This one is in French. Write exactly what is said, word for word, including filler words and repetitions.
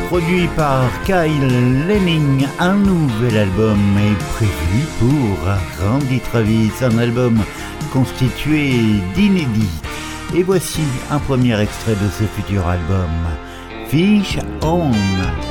produit par Kyle Lanning. Un nouvel album est prévu pour Randy Travis, un album constitué d'inédits. Et voici un premier extrait de ce futur album, Fish On.